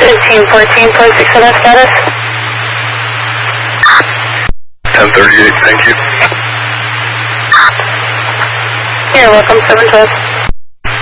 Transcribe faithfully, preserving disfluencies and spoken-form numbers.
fifteen fourteen, point six on status. ten thirty-eight, thank you. You're welcome, seven twelve.